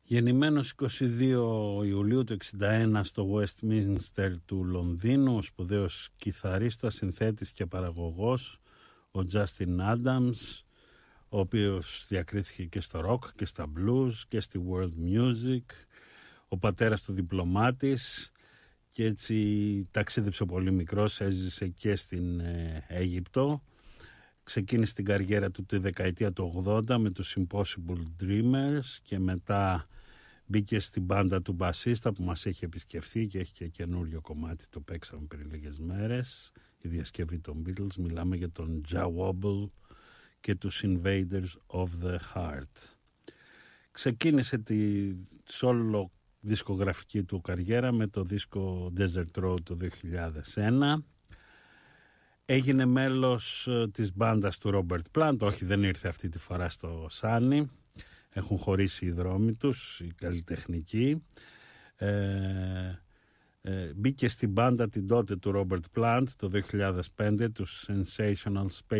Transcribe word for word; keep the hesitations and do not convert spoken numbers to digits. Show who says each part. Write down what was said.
Speaker 1: Γεννημένος είκοσι δύο Ιουλίου του εξήντα ένα στο Westminster του Λονδίνου, ο σπουδαίος κιθαρίστας, συνθέτης και παραγωγός, ο Justin Adams, ο οποίος διακρίθηκε και στο rock και στα blues και στη world music, ο πατέρας του διπλωμάτης, και έτσι ταξίδεψε πολύ μικρός, έζησε και στην ε, Αίγυπτο. Ξεκίνησε την καριέρα του τη δεκαετία του ογδόντα με τους Impossible Dreamers και μετά μπήκε στην μπάντα του μπασίστα που μας έχει επισκεφθεί και έχει και καινούριο κομμάτι, το παίξαμε πριν λίγες μέρες, η διασκευή των Beatles. Μιλάμε για τον Jah Wobble και τους Invaders of the Heart. Ξεκίνησε τη solo δισκογραφική του καριέρα με το δίσκο Desert Road το δύο χιλιάδες ένα. Έγινε μέλος της μπάντας του Robert Plant, όχι, δεν ήρθε αυτή τη φορά στο Σάνι, έχουν χωρίσει οι δρόμοι τους, οι καλλιτεχνικοί. Ε, ε, μπήκε στην μπάντα την τότε του Robert Plant το δύο χιλιάδες πέντε, τους Sensational Space